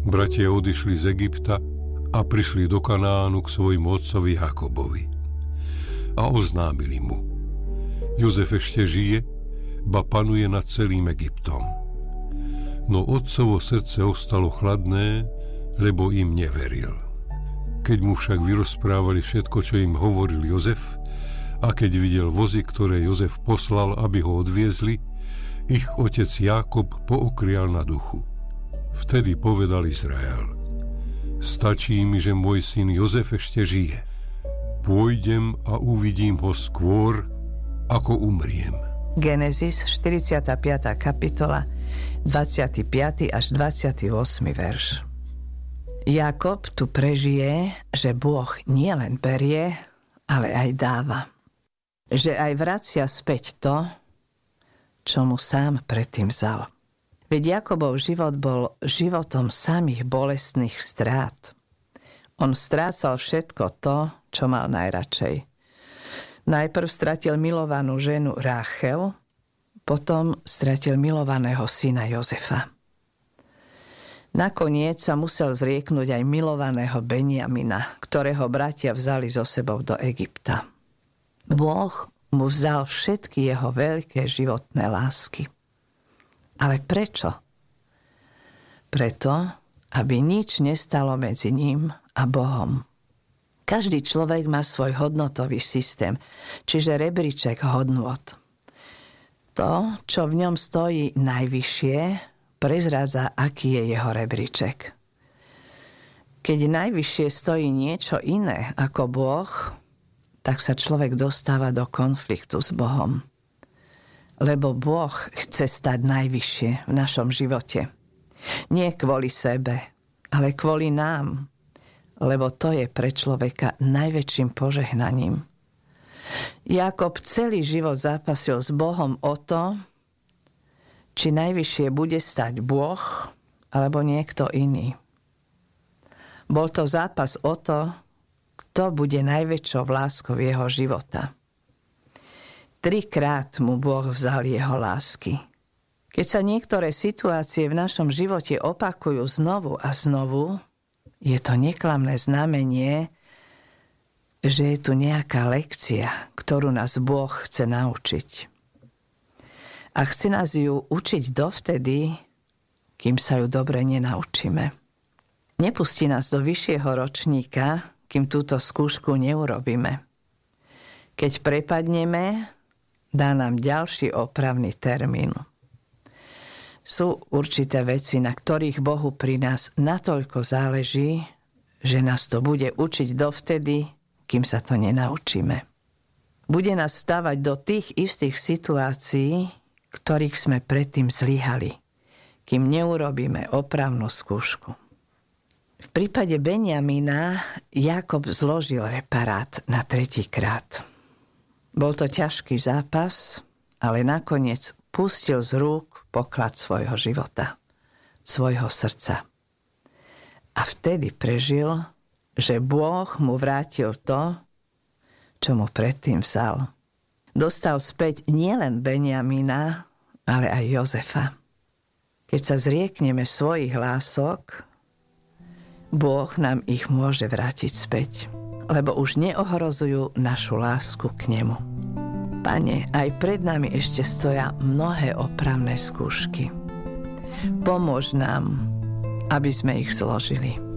Bratia odišli z Egypta a prišli do Kanánu k svojmu otcovi Jakobovi. A oznámili mu: Jozef ešte žije, ba panuje nad celým Egyptom. No otcovo srdce ostalo chladné, lebo im neveril. Keď mu však vyrozprávali všetko, čo im hovoril Jozef, a keď videl vozy, ktoré Jozef poslal, aby ho odviezli, ich otec Jákob pookrial na duchu. Vtedy povedal Izrael: Stačí mi, že môj syn Jozef ešte žije. Pôjdem a uvidím ho skôr, ako umriem. Genesis 45. kapitola, 25. až 28. verš. Jákob tu prežije, že Boh nielen berie, ale aj dáva. Že aj vracia späť to, čo mu sám predtým vzal. Veď Jakobov život bol životom samých bolestných strát. On strácal všetko to, čo mal najradšej. Najprv stratil milovanú ženu Ráchel, potom stratil milovaného syna Jozefa. Nakoniec sa musel zrieknúť aj milovaného Benjamina, ktorého bratia vzali so sebou do Egypta. Boh mu vzal všetky jeho veľké životné lásky. Ale prečo? Preto, aby nič nestalo medzi ním a Bohom. Každý človek má svoj hodnotový systém, čiže rebríček hodnôt. To, čo v ňom stojí najvyššie, prezrádza, aký je jeho rebríček. Keď najvyššie stojí niečo iné ako Boh, tak sa človek dostáva do konfliktu s Bohom. Lebo Boh chce stať najvyššie v našom živote. Nie kvôli sebe, ale kvôli nám. Lebo to je pre človeka najväčším požehnaním. Jákob celý život zápasil s Bohom o to, či najvyššie bude stať Boh alebo niekto iný. Bol to zápas o to, kto bude najväčšou láskou jeho života. 3-krát mu Boh vzal jeho lásky. Keď sa niektoré situácie v našom živote opakujú znovu a znovu, je to neklamné znamenie, že je tu nejaká lekcia, ktorú nás Boh chce naučiť. A chce nás ju učiť dovtedy, kým sa ju dobre nenaučíme. Nepustí nás do vyššieho ročníka, kým túto skúšku neurobíme. Keď prepadneme, dá nám ďalší opravný termín. Sú určité veci, na ktorých Bohu pri nás natoľko záleží, že nás to bude učiť dovtedy, kým sa to nenaučíme. Bude nás stavať do tých istých situácií, ktorých sme predtým zlyhali, kým neurobíme opravnú skúšku. V prípade Benjamina Jákob zložil reparát na 3-krát. Bol to ťažký zápas, ale nakoniec pustil z rúk poklad svojho života, svojho srdca. A vtedy prežil, že Boh mu vrátil to, čo mu predtým vzal. Dostal späť nielen Benjamina, ale aj Jozefa. Keď sa zriekneme svojich lások, Boh nám ich môže vrátiť späť, lebo už neohrozujú našu lásku k nemu. Pane, aj pred nami ešte stoja mnohé opravné skúšky. Pomôž nám, aby sme ich zložili.